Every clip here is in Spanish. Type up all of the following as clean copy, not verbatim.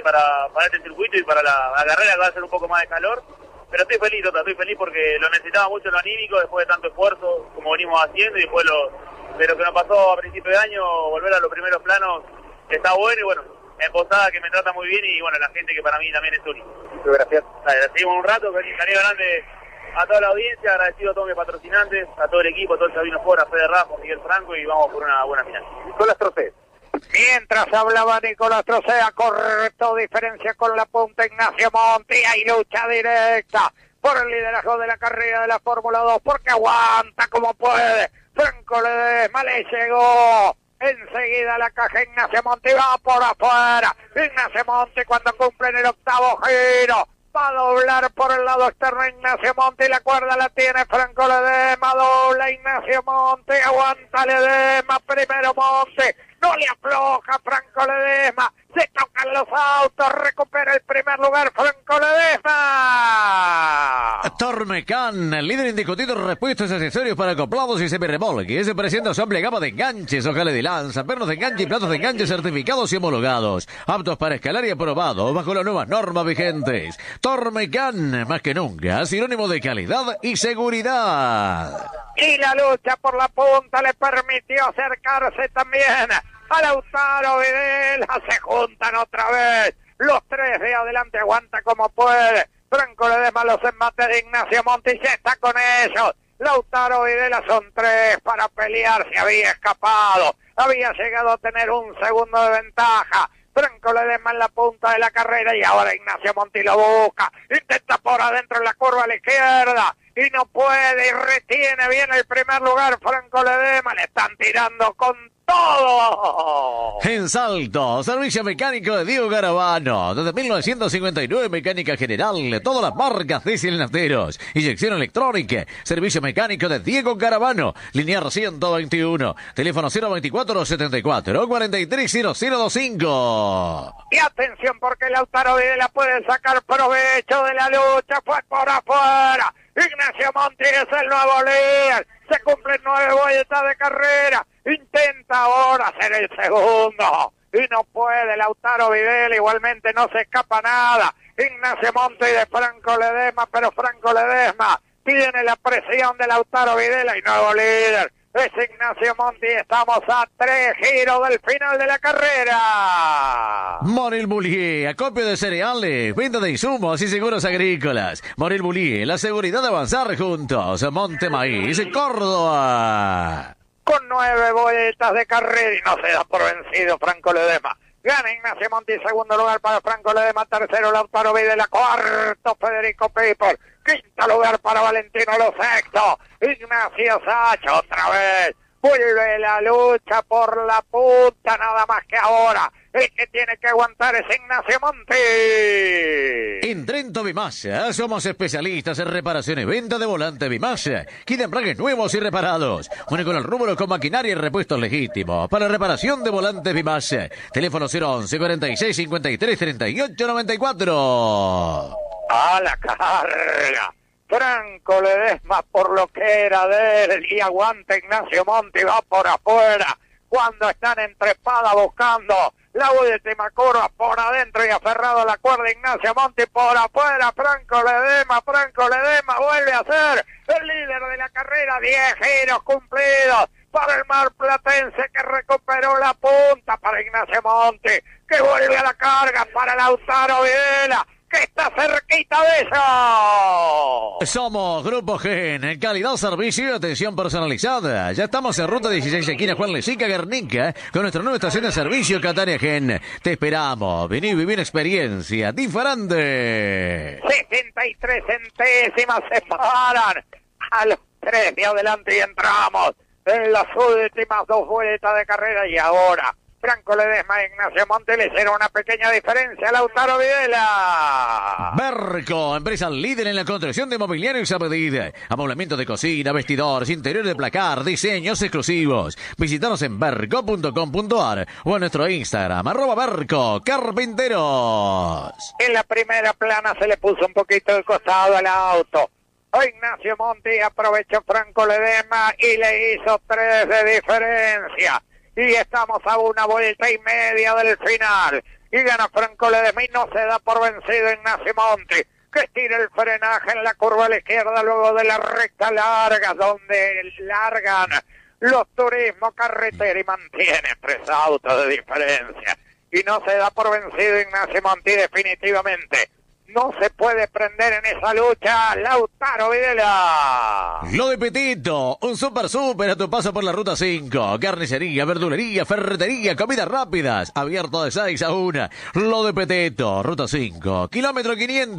para este circuito y para la carrera que va a ser un poco más de calor. Pero estoy feliz, Tota, estoy feliz porque lo necesitaba mucho en lo anímico después de tanto esfuerzo como venimos haciendo, y después de lo que nos pasó a principio de año, volver a los primeros planos está bueno. Y bueno, en Posada, que me trata muy bien, y bueno, la gente que para mí también es única. Muchas gracias. Dale, seguimos un rato, que Canelo grande a toda la audiencia, agradecido a todos mis patrocinantes, a todo el equipo, a todo el Sabino Fora, a Fede Rafa, Miguel Franco, y vamos por una buena final. Nicolás Trocé. Mientras hablaba Nicolás Trocea, correcto, diferencia con la punta Ignacio Monti, hay lucha directa por el liderazgo de la carrera de la Fórmula 2, porque aguanta como puede. Franco Ledesma le llegó enseguida la caja. Ignacio Monti va por afuera. Ignacio Monti, cuando cumple en el octavo giro, va a doblar por el lado externo Ignacio Monti, la cuerda la tiene Franco Ledesma, dobla Ignacio Monti, aguanta Ledesma, primero Monti, no le afloja Franco Ledesma, se tocan los autos, recupera el primer lugar Franco Ledesma. Tormecan, el líder indiscutido de repuestos y accesorios para acoplados y semirremolques, se presenta su amplia gama de enganches, ojales de lanza, pernos de enganche y platos de enganche certificados y homologados, aptos para escalar y aprobados bajo las nuevas normas vigentes. Tormecan, más que nunca, sinónimo de calidad y seguridad. Y la lucha por la punta le permitió acercarse también a Lautaro Videla. Se juntan otra vez los tres de adelante, aguanta como puede Franco Ledesma, los embates de Ignacio Monti, ya está con ellos. Lautaro Videla, son tres para pelear, se había escapado, había llegado a tener un segundo de ventaja. Franco Ledesma en la punta de la carrera, y ahora Ignacio Monti lo busca, intenta por adentro en la curva a la izquierda y no puede, y retiene bien el primer lugar Franco Ledesma. Le están tirando con todo. En Salto, servicio mecánico de Diego Garavano. Desde 1959, mecánica general de todas las marcas de cilindrateros. Inyección electrónica. Servicio mecánico de Diego Garavano. Linear 121. Teléfono 024-74-430025. Y atención, porque Lautaro Videla puede sacar provecho de la lucha. Fue por afuera. Ignacio Monti es el nuevo líder. Se cumplen 9 vueltas de carrera. Intenta ahora hacer el segundo y no puede. Lautaro Videla igualmente, no se escapa nada. Ignacio Monti de Franco Ledesma, pero Franco Ledesma tiene la presión de Lautaro Videla, y nuevo líder es Ignacio Monti. Estamos a 3 giros del final de la carrera. Morel Bullier, acopio de cereales, venta de insumos y seguros agrícolas. Morel Bullier, la seguridad de avanzar juntos. Monte Maíz, Córdoba. Con 9 vueltas de carrera y no se da por vencido Franco Ledesma. Gana Ignacio Monti, segundo lugar para Franco Ledesma, tercero Lautaro Videla, cuarto Federico Piper, quinto lugar para Valentino Lo Sexto, Ignacio Sacha otra vez. Vuelve la lucha por la punta, nada más que ahora. El que tiene que aguantar es Ignacio Monti. En Trento Bimasa somos especialistas en reparación y venta de volante Bimasa. Kit embragues nuevos y reparados. Único en el rubro con maquinaria y repuestos legítimos. Para reparación de volantes Bimasa. Teléfono 011 46 53 38 94. A la carga. Franco Ledesma por lo que era de él, y aguanta Ignacio Monti, va por afuera. Cuando están entre espada buscando la última curva, por adentro y aferrado a la cuerda Ignacio Monti, por afuera Franco Ledesma vuelve a ser el líder de la carrera. 10 giros cumplidos para el marplatense, que recuperó la punta, para Ignacio Monti, que vuelve a la carga, para Lautaro Videla, que está cerquita de eso. Somos Grupo Gen, calidad, servicio y atención personalizada. Ya estamos en ruta 16, esquina Juan Lezica, Guernica, con nuestra nueva estación de servicio Catania Gen. Te esperamos, vení y viví una experiencia diferente. 63 centésimas separan a los tres de adelante, y entramos en las últimas 2 vueltas de carrera, y ahora Franco Ledesma e Ignacio Monti le hicieron una pequeña diferencia a Lautaro Videla. Berco, empresa líder en la construcción de mobiliarios a medida. Amoblamiento de cocina, vestidores, interior de placar, diseños exclusivos. Visítanos en berco.com.ar o en nuestro Instagram, @Berco Carpinteros. En la primera plana se le puso un poquito de costado al auto. Ignacio Monti aprovechó Franco Ledesma y le hizo 3 de diferencia. Y estamos a 1 vuelta y media del final. y gana Franco Ledesma y no se da por vencido Ignacio Monti, que estira el frenaje en la curva a la izquierda luego de la recta larga, donde largan los Turismo Carretera y mantiene 3 autos de diferencia. Y no se da por vencido Ignacio Monti definitivamente. No se puede prender en esa lucha Lautaro Videla. Lo de Petito, un super a tu paso por la ruta 5. Carnicería, verdulería, ferretería, comidas rápidas. Abierto de 6 a 1. Lo de Petito, ruta 5, kilómetro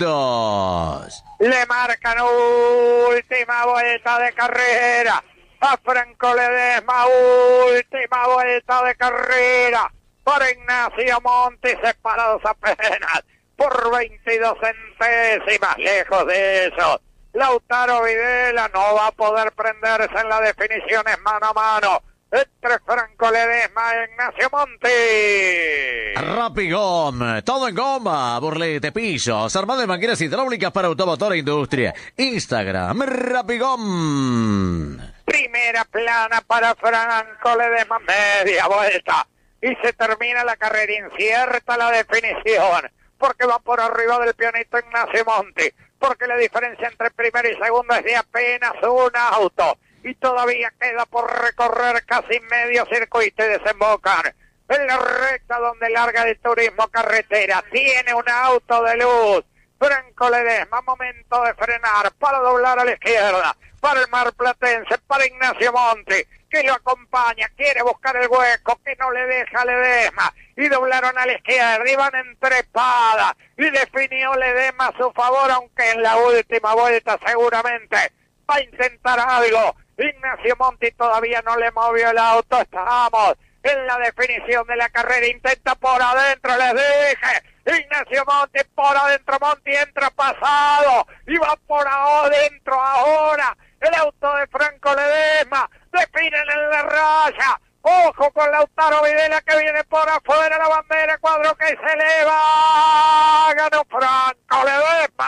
500. Le marcan última vuelta de carrera a Franco Ledesma, última vuelta de carrera para Ignacio Monti, separados apenas por 22 centésimas. Lejos de eso, Lautaro Videla no va a poder prenderse en las definiciones mano a mano entre Franco Ledesma e Ignacio Monti. Rapigom, todo en goma, burlete, pisos, armado de máquinas hidráulicas para automotor e industria. Instagram, Rapigom. Primera plana para Franco Ledesma, media vuelta y se termina la carrera. Incierta la definición, porque va por arriba del pianista Ignacio Monti, porque la diferencia entre primero y segundo es de apenas un auto, y todavía queda por recorrer casi medio circuito y desembocan en la recta donde larga el Turismo Carretera. Tiene un auto de luz Franco Ledesma, momento de frenar para doblar a la izquierda, para el marplatense, para Ignacio Monti, que lo acompaña, quiere buscar el hueco, que no le deja Ledesma, y doblaron a la izquierda, y van en trepada, y definió Ledesma a su favor, aunque en la última vuelta seguramente va a intentar algo. Ignacio Monti todavía no le movió el auto, estamos en la definición de la carrera, intenta por adentro, les dije, Ignacio Monti por adentro, Monti entra pasado, y va por adentro ahora, el auto de Franco Ledesma, definen en la raya, ojo con Lautaro Videla que viene por afuera, la bandera, cuadro que se eleva, ganó Franco Ledesma.